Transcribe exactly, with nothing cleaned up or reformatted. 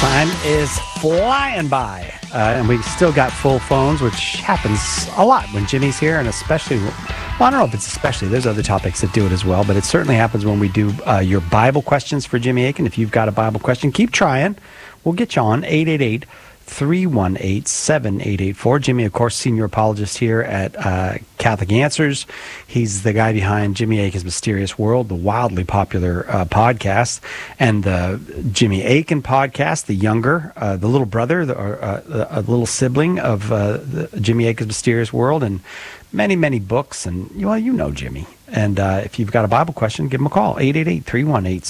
Time is flying by, uh, and we still got full phones, which happens a lot when Jimmy's here, and especially, well, I don't know if it's especially, there's other topics that do it as well, but it certainly happens when we do uh, your Bible questions for Jimmy Akin. If you've got a Bible question, keep trying. We'll get you on, eight eight eight, three one eight, seven eight eight four. Jimmy, of course, senior apologist here at uh, Catholic Answers. He's the guy behind Jimmy Akin's Mysterious World, the wildly popular uh, podcast, and the Jimmy Akin podcast, the younger, uh, the little brother, the, or, uh, a little sibling of uh, the Jimmy Akin's Mysterious World, and many, many books. And, well, you know Jimmy. And uh, if you've got a Bible question, give him a call, eight eight eight, three one eight,